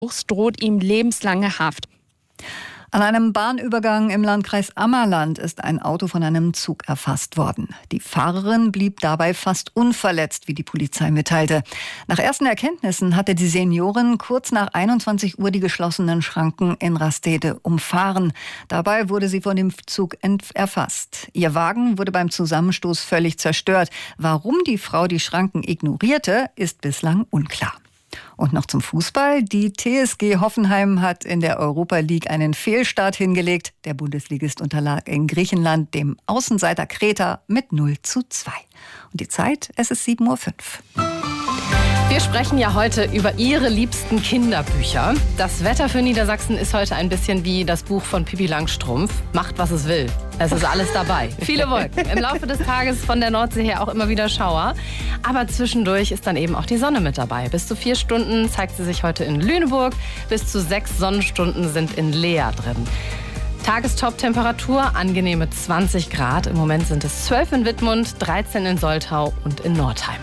droht ihm lebenslange Haft. An einem Bahnübergang im Landkreis Ammerland ist ein Auto von einem Zug erfasst worden. Die Fahrerin blieb dabei fast unverletzt, wie die Polizei mitteilte. Nach ersten Erkenntnissen hatte die Seniorin kurz nach 21 Uhr die geschlossenen Schranken in Rastede umfahren. Dabei wurde sie von dem Zug erfasst. Ihr Wagen wurde beim Zusammenstoß völlig zerstört. Warum die Frau die Schranken ignorierte, ist bislang unklar. Und noch zum Fußball. Die TSG Hoffenheim hat in der Europa League einen Fehlstart hingelegt. Der Bundesligist unterlag in Griechenland dem Außenseiter Kreta mit 0:2. Und die Zeit, es ist 7:05 Uhr. Wir sprechen ja heute über Ihre liebsten Kinderbücher. Das Wetter für Niedersachsen ist heute ein bisschen wie das Buch von Pippi Langstrumpf. Macht, was es will. Es ist alles dabei. Viele Wolken. Im Laufe des Tages von der Nordsee her auch immer wieder Schauer. Aber zwischendurch ist dann eben auch die Sonne mit dabei. Bis zu 4 Stunden zeigt sie sich heute in Lüneburg. Bis zu 6 Sonnenstunden sind in Leer drin. Tagestop-Temperatur, angenehme 20 Grad. Im Moment sind es 12 in Wittmund, 13 in Soltau und in Nordheim.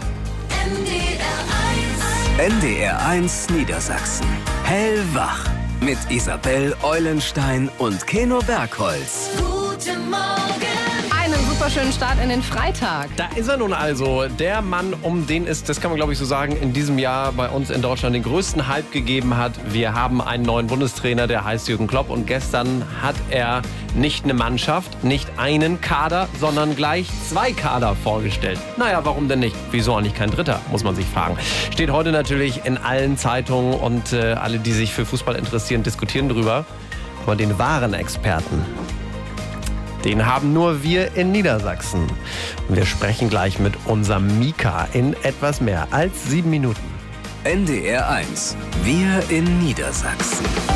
NDR1 Niedersachsen. Hellwach. Mit Isabel Eulenstein und Keno Bergholz. Guten Morgen. Einen superschönen Start in den Freitag. Da ist er nun also, der Mann, um den es, das kann man glaube ich so sagen, in diesem Jahr bei uns in Deutschland den größten Hype gegeben hat. Wir haben einen neuen Bundestrainer, der heißt Jürgen Klopp, und gestern hat er nicht eine Mannschaft, nicht einen Kader, sondern gleich 2 Kader vorgestellt. Naja, warum denn nicht? Wieso eigentlich kein dritter, muss man sich fragen. Steht heute natürlich in allen Zeitungen und alle, die sich für Fußball interessieren, diskutieren drüber. Aber den wahren Experten, den haben nur wir in Niedersachsen. Und wir sprechen gleich mit unserem Mika in etwas mehr als 7 Minuten. NDR1. Wir in Niedersachsen.